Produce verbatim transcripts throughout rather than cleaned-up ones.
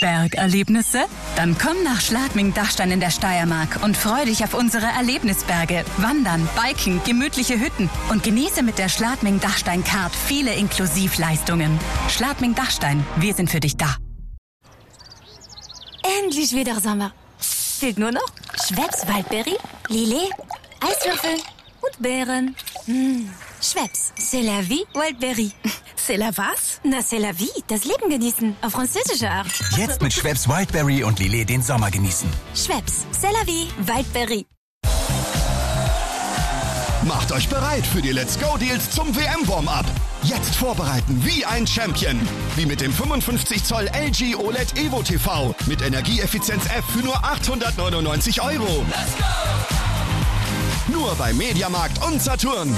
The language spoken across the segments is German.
Bergerlebnisse? Dann komm nach Schladming-Dachstein in der Steiermark und freu dich auf unsere Erlebnisberge, Wandern, Biken, gemütliche Hütten und genieße mit der Schladming-Dachstein-Card viele Inklusivleistungen. Schladming-Dachstein, wir sind für dich da. Endlich wieder Sommer. Fehlt nur noch Schweppes Waldberry, Lillet, Eiswürfel und Beeren. Mmh. Schweppes, c'est la vie, Wildberry. C'est la was? Na, c'est la vie, das Leben genießen, auf französische Art. Jetzt mit Schweppes Wildberry und Lillet den Sommer genießen. Schweppes, c'est la vie, Wildberry. Macht euch bereit für die Let's Go Deals zum W M-Warm-Up. Jetzt vorbereiten wie ein Champion. Wie mit dem fünfundfünfzig Zoll L G O L E D Evo T V mit Energieeffizienz F für nur achthundertneunundneunzig Euro. Let's go! Nur bei Mediamarkt und Saturn.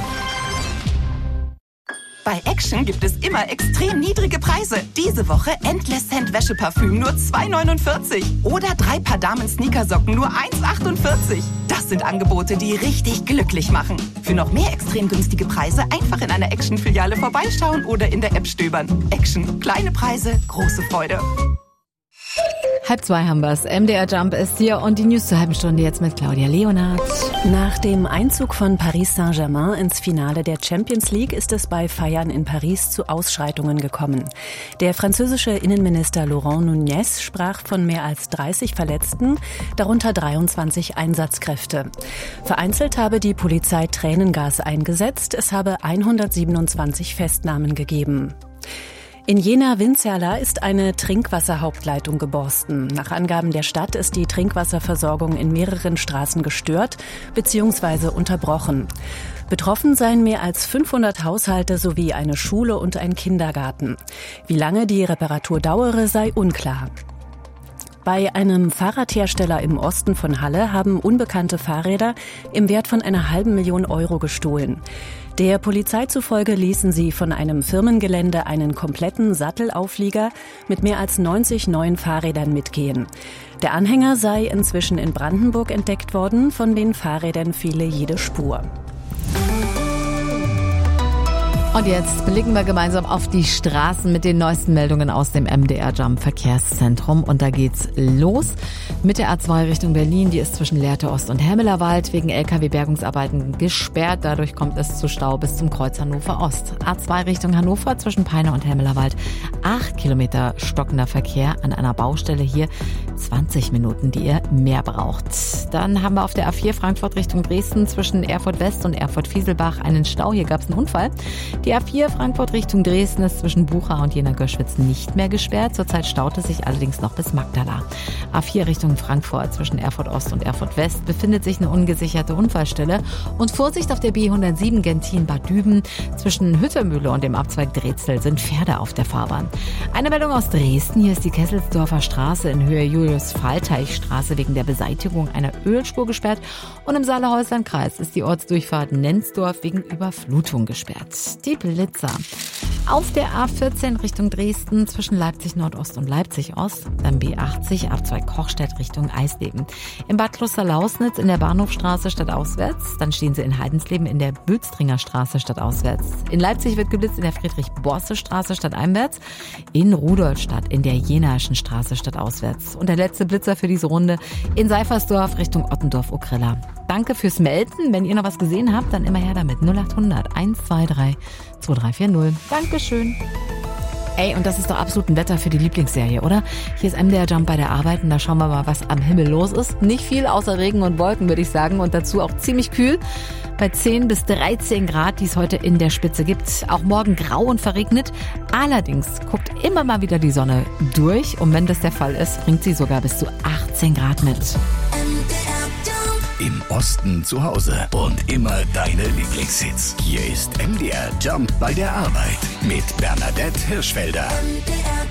Bei Action gibt es immer extrem niedrige Preise. Diese Woche Endless Scent Wäscheparfüm nur zwei neunundvierzig. Oder drei Paar Damen-Sneakersocken nur eins achtundvierzig. Das sind Angebote, die richtig glücklich machen. Für noch mehr extrem günstige Preise einfach in einer Action-Filiale vorbeischauen oder in der App stöbern. Action. Kleine Preise, große Freude. Halb zwei haben wir's. M D R Jump ist hier und die News zur halben Stunde jetzt mit Claudia Leonhardt. Nach dem Einzug von Paris Saint-Germain ins Finale der Champions League ist es bei Feiern in Paris zu Ausschreitungen gekommen. Der französische Innenminister Laurent Nunez sprach von mehr als dreißig Verletzten, darunter dreiundzwanzig Einsatzkräfte. Vereinzelt habe die Polizei Tränengas eingesetzt, es habe hundertsiebenundzwanzig Festnahmen gegeben. In Jena-Winzerla ist eine Trinkwasserhauptleitung geborsten. Nach Angaben der Stadt ist die Trinkwasserversorgung in mehreren Straßen gestört bzw. unterbrochen. Betroffen seien mehr als fünfhundert Haushalte sowie eine Schule und ein Kindergarten. Wie lange die Reparatur dauere, sei unklar. Bei einem Fahrradhersteller im Osten von Halle haben unbekannte Fahrräder im Wert von einer halben Million Euro gestohlen. Der Polizei zufolge ließen sie von einem Firmengelände einen kompletten Sattelauflieger mit mehr als neunzig neuen Fahrrädern mitgehen. Der Anhänger sei inzwischen in Brandenburg entdeckt worden, von den Fahrrädern fehle jede Spur. Und jetzt blicken wir gemeinsam auf die Straßen mit den neuesten Meldungen aus dem M D R Jump Verkehrszentrum. Und da geht's los mit der A zwei Richtung Berlin. Die ist zwischen Lehrte Ost und Hemmelerwald wegen L K W-Bergungsarbeiten gesperrt. Dadurch kommt es zu Stau bis zum Kreuz Hannover Ost. A zwei Richtung Hannover zwischen Peine und Hemmelerwald. Acht Kilometer stockender Verkehr an einer Baustelle hier. zwanzig Minuten, die ihr mehr braucht. Dann haben wir auf der A vier Frankfurt Richtung Dresden zwischen Erfurt West und Erfurt Fieselbach einen Stau. Hier gab es einen Unfall. Die A vier Frankfurt Richtung Dresden ist zwischen Bucha und Jena-Göschwitz nicht mehr gesperrt. Zurzeit staut es sich allerdings noch bis Magdala. A vier Richtung Frankfurt zwischen Erfurt Ost und Erfurt West befindet sich eine ungesicherte Unfallstelle. Und Vorsicht auf der B hundertsieben Gentin-Bad Düben. Zwischen Hüttermühle und dem Abzweig Drezel sind Pferde auf der Fahrbahn. Eine Meldung aus Dresden. Hier ist die Kesselsdorfer Straße in Höhe Julius-Fahlteich-Straße wegen der Beseitigung einer Ölspur gesperrt. Und im Saale-Häusland-Kreis ist die Ortsdurchfahrt Nenzdorf wegen Überflutung gesperrt. Die Blitzer. Auf der A vierzehn Richtung Dresden zwischen Leipzig Nordost und Leipzig Ost, dann B achtzig Abzweig Kochstedt Richtung Eisleben. In Bad Kloster-Lausnitz in der Bahnhofstraße stadtauswärts, dann stehen sie in Heidensleben in der Bülstringer Straße stadtauswärts. In Leipzig wird geblitzt in der Friedrich-Borste-Straße stadteinwärts, in Rudolstadt in der Jenaischen Straße stadtauswärts. Und der letzte Blitzer für diese Runde in Seifersdorf Richtung Ottendorf-Okrilla. Danke fürs Melden. Wenn ihr noch was gesehen habt, dann immer her damit. null acht hundert eins zwei drei zwei drei vier null. Dankeschön. Ey, und das ist doch absolut ein Wetter für die Lieblingsserie, oder? Hier ist M D R Jump bei der Arbeit und da schauen wir mal, was am Himmel los ist. Nicht viel außer Regen und Wolken, würde ich sagen. Und dazu auch ziemlich kühl. Bei zehn bis dreizehn Grad, die es heute in der Spitze gibt. Auch morgen grau und verregnet. Allerdings guckt immer mal wieder die Sonne durch. Und wenn das der Fall ist, bringt sie sogar bis zu achtzehn Grad mit. Im Osten zu Hause und immer deine Lieblingshits. Hier ist M D R Jump bei der Arbeit mit Bernadette Hirschfelder. M D R